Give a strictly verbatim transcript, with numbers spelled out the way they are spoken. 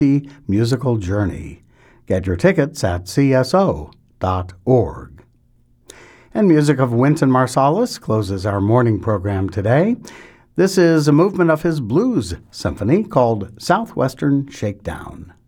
musical journey. Get your tickets at c s o dot org. And music of Wynton Marsalis closes our morning program today. This is a movement of his blues symphony called Southwestern Shakedown.